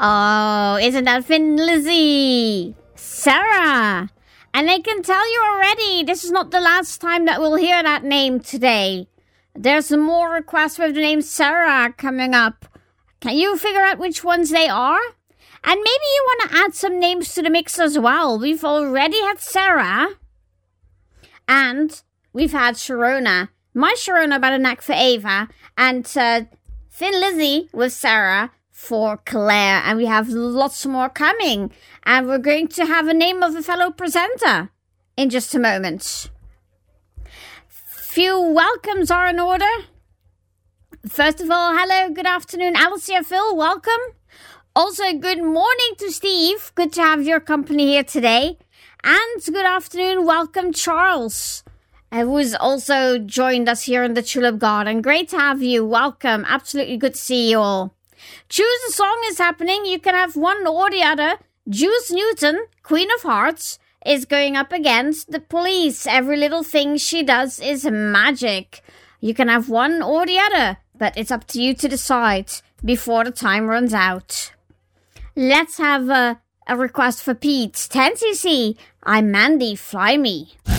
Oh, isn't that Finn Lizzie? Sarah. And I can tell you already, this is not the last time that we'll hear that name today. There's more requests with the name Sarah coming up. Can you figure out which ones they are? And maybe you want to add some names to the mix as well. We've already had Sarah. And we've had Sharona. My Sharona by the knack for Ava. And Thin Lizzie with Sarah for Claire. And we have lots more coming. And we're going to have a name of a fellow presenter in just a moment. Few welcomes are in order. First of all, hello, good afternoon, Alicia, Phil, welcome. Also, good morning to Steve. Good to have your company here today. And good afternoon, welcome, Charles, who has also joined us here in the Tulip Garden. Great to have you. Welcome. Absolutely good to see you all. Choose a song is happening. You can have one or the other. Juice Newton, Queen of Hearts, is going up against The Police. Every little thing she does is magic. You can have one or the other, but it's up to you to decide before the time runs out. Let's have a request for Pete. 10cc, I'm Mandy, Fly Me.